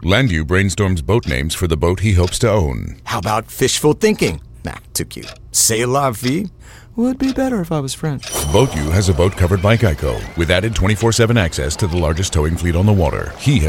Landu brainstorms boat names for the boat he hopes to own. How about fishful thinking? Nah, too cute. C'est la vie? Would be better if I was French. Boat U has a boat covered by Geico with added 24/7 access to the largest towing fleet on the water. He has